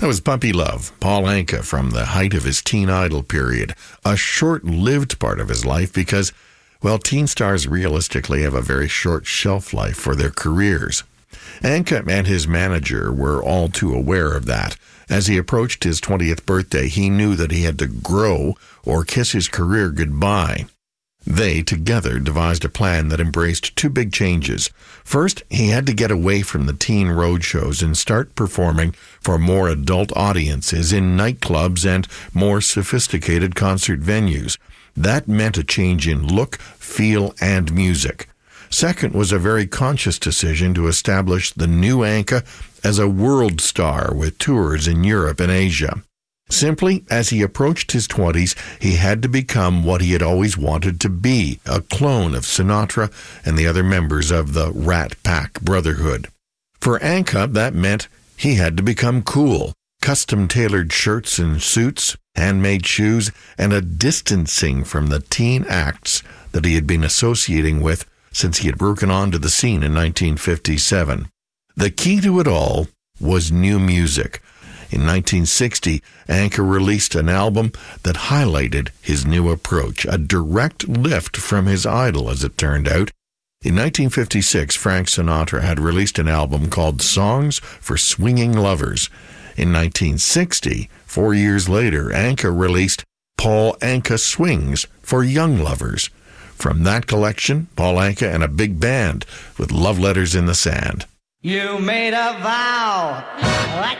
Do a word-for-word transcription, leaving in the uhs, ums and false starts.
That was Puppy Love, Paul Anka, from the height of his teen idol period. A short-lived part of his life because, well, teen stars realistically have a very short shelf life for their careers. Anka and his manager were all too aware of that. As he approached his twentieth birthday, he knew that he had to grow or kiss his career goodbye. They, together, devised a plan that embraced two big changes. First, he had to get away from the teen roadshows and start performing for more adult audiences in nightclubs and more sophisticated concert venues. That meant a change in look, feel, and music. Second was a very conscious decision to establish the new Anka as a world star with tours in Europe and Asia. Simply, as he approached his twenties, he had to become what he had always wanted to be, a clone of Sinatra and the other members of the Rat Pack Brotherhood. For Anka, that meant he had to become cool. Custom-tailored shirts and suits, handmade shoes, and a distancing from the teen acts that he had been associating with since he had broken onto the scene in nineteen fifty-seven. The key to it all was new music. In nineteen sixty, Anka released an album that highlighted his new approach, a direct lift from his idol, as it turned out. In nineteen fifty-six, Frank Sinatra had released an album called Songs for Swinging Lovers. In nineteen sixty, four years later, Anka released Paul Anka Swings for Young Lovers. From that collection, Paul Anka and a big band with Love Letters in the Sand. You made a vow that